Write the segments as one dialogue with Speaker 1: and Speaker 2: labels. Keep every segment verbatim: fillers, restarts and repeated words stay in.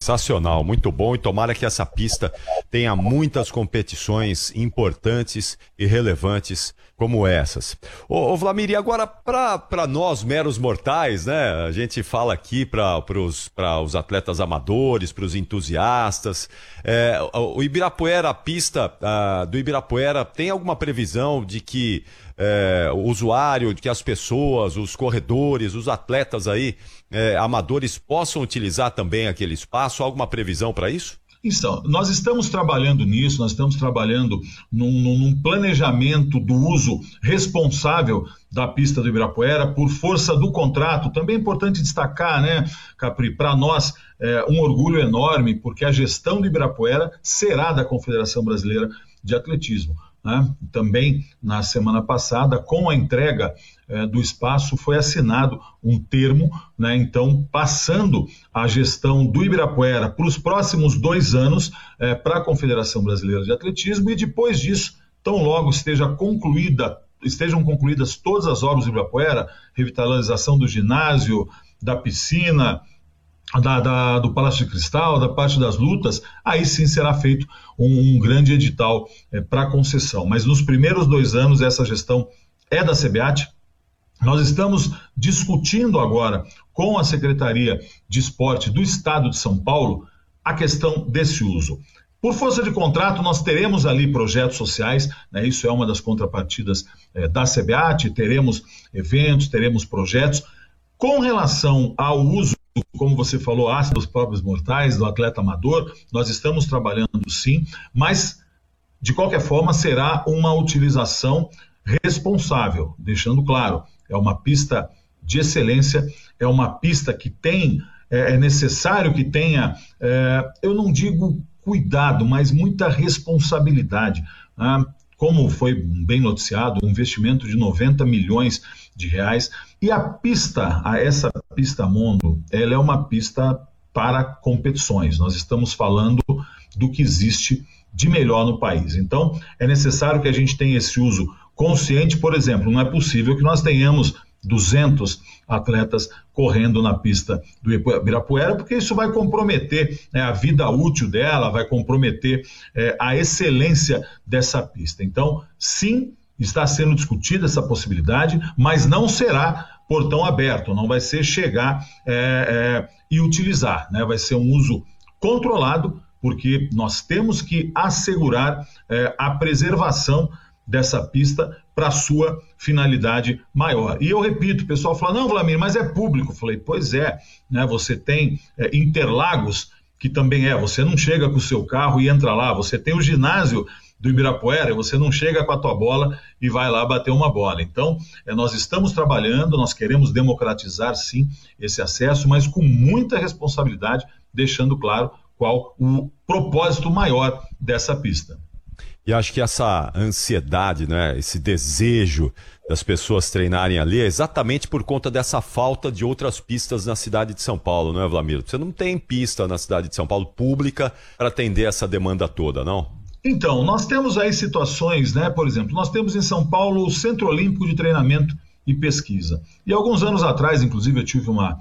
Speaker 1: Sensacional, muito bom, e tomara que essa pista tenha muitas competições importantes e relevantes como essas. Ô, ô Vlamir, e agora para nós meros mortais, né? A gente fala aqui para os atletas amadores, para os entusiastas. É, o Ibirapuera, a pista a, do Ibirapuera, tem alguma previsão de que é, o usuário, de que as pessoas, os corredores, os atletas aí, é, amadores, possam utilizar também aquele espaço? Há alguma previsão para isso?
Speaker 2: Então, nós estamos trabalhando nisso, nós estamos trabalhando num, num planejamento do uso responsável da pista do Ibirapuera por força do contrato. Também é importante destacar, né, Capri, para nós é um orgulho enorme, porque a gestão do Ibirapuera será da Confederação Brasileira de Atletismo. Né? Também, na semana passada, com a entrega eh, do espaço, foi assinado um termo, né? Então, passando a gestão do Ibirapuera para os próximos dois anos eh, para a Confederação Brasileira de Atletismo, e depois disso, tão logo esteja concluída, estejam concluídas todas as obras do Ibirapuera, revitalização do ginásio, da piscina, Da, da, do Palácio de Cristal, da parte das lutas, aí sim será feito um, um grande edital é, para concessão. Mas nos primeiros dois anos essa gestão é da CBAT. Nós estamos discutindo agora com a Secretaria de Esporte do Estado de São Paulo a questão desse uso. Por força de contrato, nós teremos ali projetos sociais, né, isso é uma das contrapartidas é, da CBAT, teremos eventos, teremos projetos. Com relação ao uso, como você falou, ah, dos próprios mortais, do atleta amador, nós estamos trabalhando sim, mas de qualquer forma será uma utilização responsável, deixando claro, é uma pista de excelência, é uma pista que tem, é, é necessário que tenha, é, eu não digo cuidado, mas muita responsabilidade, né? Como foi bem noticiado, um investimento de noventa milhões de reais. E a pista, a essa pista Mondo, ela é uma pista para competições. Nós estamos falando do que existe de melhor no país. Então, é necessário que a gente tenha esse uso consciente. Por exemplo, não é possível que nós tenhamos duzentos atletas correndo na pista do Ibirapuera, porque isso vai comprometer, né, a vida útil dela, vai comprometer é, a excelência dessa pista. Então, sim, está sendo discutida essa possibilidade, mas não será portão aberto, não vai ser chegar é, é, e utilizar, né? Vai ser um uso controlado, porque nós temos que assegurar é, a preservação dessa pista para a sua finalidade maior. E eu repito, o pessoal fala, não, Vlamir, mas é público. Eu falei, pois é, né? Você tem é, Interlagos, que também é, você não chega com o seu carro e entra lá, você tem o ginásio do Ibirapuera, você não chega com a tua bola e vai lá bater uma bola. Então, é, nós estamos trabalhando, nós queremos democratizar, sim, esse acesso, mas com muita responsabilidade, deixando claro qual o propósito maior dessa pista.
Speaker 1: E acho que essa ansiedade, né, esse desejo das pessoas treinarem ali é exatamente por conta dessa falta de outras pistas na cidade de São Paulo, não é, Vlamir? Você não tem pista na cidade de São Paulo pública para atender essa demanda toda, não?
Speaker 2: Então, nós temos aí situações, né? Por exemplo, nós temos em São Paulo o Centro Olímpico de Treinamento e Pesquisa. E alguns anos atrás, inclusive, eu tive uma,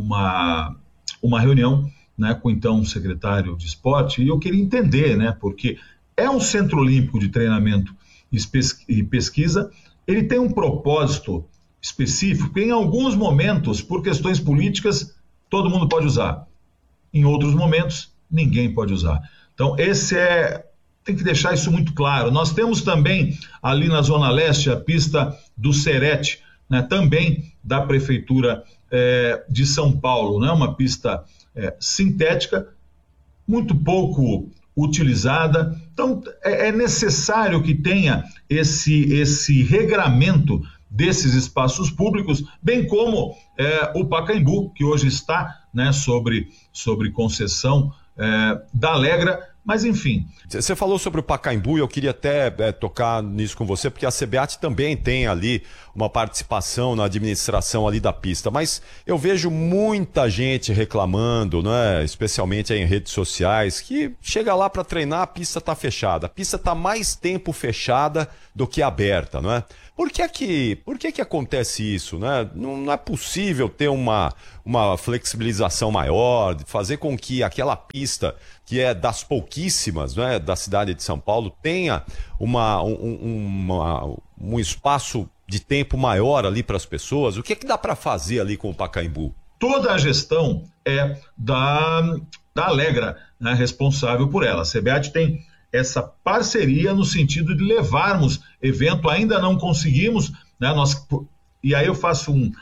Speaker 2: uma, uma reunião, né, com então o secretário de esporte, e eu queria entender, né? Porque é um Centro Olímpico de Treinamento e Pesquisa, ele tem um propósito específico, em alguns momentos, por questões políticas, todo mundo pode usar. Em outros momentos, ninguém pode usar. Então, esse é... Tem que deixar isso muito claro. Nós temos também, ali na Zona Leste, a pista do Serete, né, também da Prefeitura é, de São Paulo, né, uma pista é, sintética, muito pouco utilizada. Então, é, é necessário que tenha esse, esse regramento desses espaços públicos, bem como é, o Pacaembu, que hoje está, né, sobre, sobre concessão é, da Alegra. Mas, enfim...
Speaker 1: Você falou sobre o Pacaembu e eu queria até é, tocar nisso com você, porque a CBAT também tem ali uma participação na administração ali da pista, mas eu vejo muita gente reclamando, né, especialmente aí em redes sociais, que chega lá para treinar, a pista está fechada. A pista está mais tempo fechada do que aberta, não é? Por que que, por que que acontece isso, né? Não, não é possível ter uma, uma flexibilização maior, fazer com que aquela pista, que é das pouquíssimas, né, da cidade de São Paulo, tenha uma, um, uma, um espaço de tempo maior ali para as pessoas? O que é que dá para fazer ali com o Pacaembu?
Speaker 2: Toda a gestão é da, da Alegra, né, responsável por ela. A CBAT tem essa parceria no sentido de levarmos evento, ainda não conseguimos, né, nós, e aí eu faço um,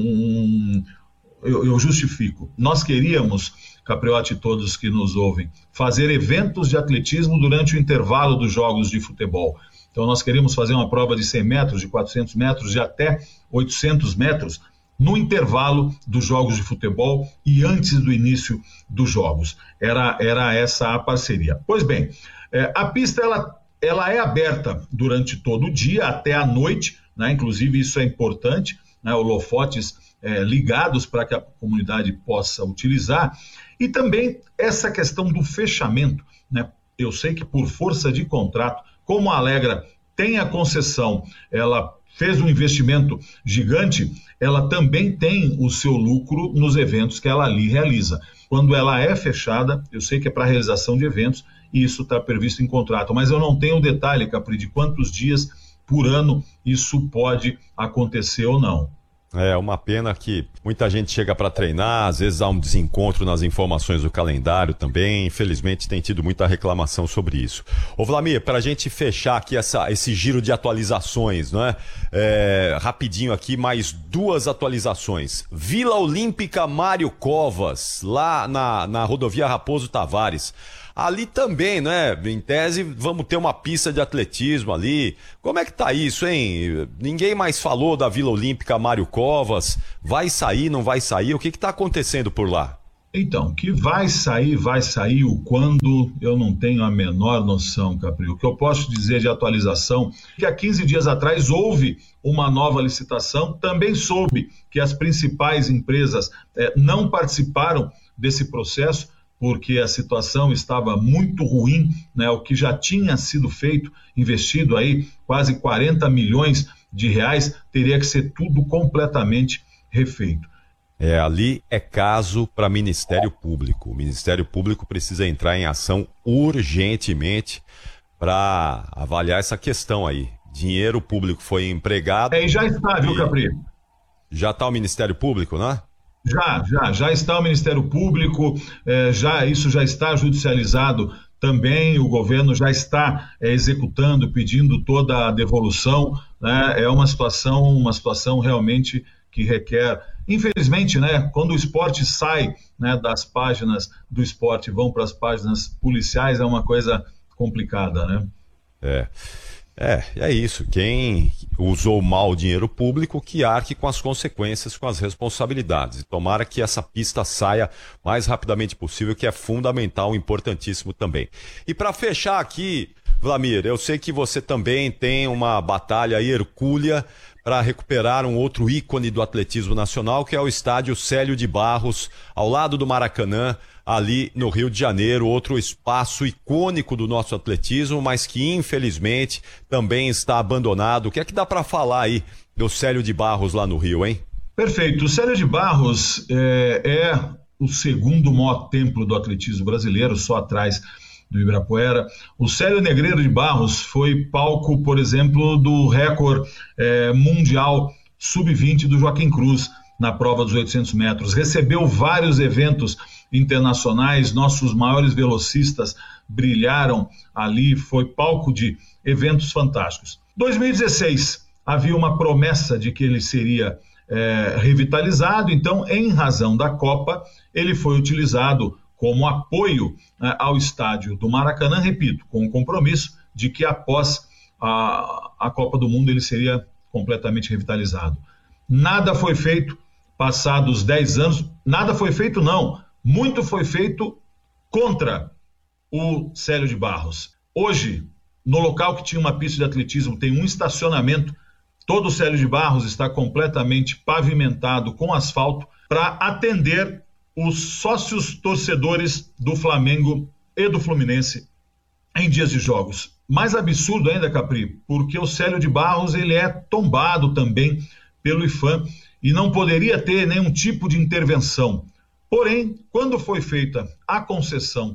Speaker 2: um eu, eu justifico, nós queríamos, Capriotti e todos que nos ouvem, fazer eventos de atletismo durante o intervalo dos jogos de futebol. Então nós queríamos fazer uma prova de cem metros, de quatrocentos metros, de até oitocentos metros, no intervalo dos jogos de futebol e antes do início dos jogos. Era, era essa a parceria. Pois bem, é, a pista ela, ela é aberta durante todo o dia, até a noite, né? Inclusive isso é importante, né? Holofotes é, ligados para que a comunidade possa utilizar. E também essa questão do fechamento, né? Eu sei que por força de contrato, como a Alegra tem a concessão, ela fez um investimento gigante, ela também tem o seu lucro nos eventos que ela ali realiza. Quando ela é fechada, eu sei que é para realização de eventos e isso está previsto em contrato, mas eu não tenho detalhe, Capri, de quantos dias por ano isso pode acontecer ou não.
Speaker 1: É uma pena que muita gente chega para treinar, às vezes há um desencontro nas informações do calendário também. Infelizmente tem tido muita reclamação sobre isso. Ô Vlamir, para a gente fechar aqui essa, esse giro de atualizações, não é? É, rapidinho aqui, mais duas atualizações. Vila Olímpica Mário Covas, lá na, na rodovia Raposo Tavares. Ali também, né? Em tese, vamos ter uma pista de atletismo ali. Como é que tá isso, hein? Ninguém mais falou da Vila Olímpica Mário Covas. Vai sair, não vai sair? O que que tá acontecendo por lá?
Speaker 2: Então, que vai sair, vai sair o quando, eu não tenho a menor noção, Capri. O que eu posso dizer de atualização é que há quinze dias atrás houve uma nova licitação. Também soube que as principais empresas eh, não participaram desse processo, porque a situação estava muito ruim, né? O que já tinha sido feito, investido aí quase quarenta milhões de reais, teria que ser tudo completamente refeito.
Speaker 1: É, ali é caso para Ministério Público. O Ministério Público precisa entrar em ação urgentemente para avaliar essa questão aí. Dinheiro público foi empregado.
Speaker 2: É, e já está, viu, Capri?
Speaker 1: Já está o Ministério Público, né?
Speaker 2: Já, já, já está o Ministério Público, é, já, isso já está judicializado também, o governo já está é, executando, pedindo toda a devolução, né? É uma situação, uma situação realmente que requer, infelizmente, né, quando o esporte sai, né, das páginas do esporte e vão para as páginas policiais, é uma coisa complicada, né?
Speaker 1: É. É, é isso. Quem usou mal o dinheiro público, que arque com as consequências, com as responsabilidades. E tomara que essa pista saia o mais rapidamente possível, que é fundamental, importantíssimo também. E para fechar aqui, Vlamir, eu sei que você também tem uma batalha hercúlea para recuperar um outro ícone do atletismo nacional, que é o estádio Célio de Barros, ao lado do Maracanã, ali no Rio de Janeiro, outro espaço icônico do nosso atletismo, mas que infelizmente também está abandonado. O que é que dá para falar aí do Célio de Barros lá no Rio, hein?
Speaker 2: Perfeito. O Célio de Barros é, é o segundo maior templo do atletismo brasileiro, só atrás do Ibirapuera. O Célio Negreiro de Barros foi palco, por exemplo, do recorde é, mundial sub vinte do Joaquim Cruz na prova dos oitocentos metros. Recebeu vários eventos internacionais, nossos maiores velocistas brilharam ali, foi palco de eventos fantásticos. dois mil e dezesseis, havia uma promessa de que ele seria é, revitalizado, então, em razão da Copa, ele foi utilizado como apoio né, ao estádio do Maracanã, repito, com o compromisso de que após a, a Copa do Mundo ele seria completamente revitalizado. Nada foi feito, passados dez anos, nada foi feito não, muito foi feito contra o Célio de Barros. Hoje, no local que tinha uma pista de atletismo, tem um estacionamento, todo o Célio de Barros está completamente pavimentado com asfalto para atender os sócios torcedores do Flamengo e do Fluminense em dias de jogos. Mais absurdo ainda, Capri, porque o Célio de Barros ele é tombado também pelo I F A M e não poderia ter nenhum tipo de intervenção. Porém, quando foi feita a concessão